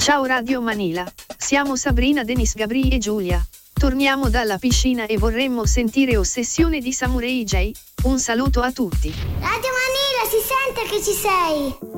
Ciao Radio Manila, siamo Sabrina, Denis, Gabri e Giulia. Torniamo dalla piscina e vorremmo sentire Ossessione di Samurai J. Un saluto a tutti. Radio Manila, si sente che ci sei.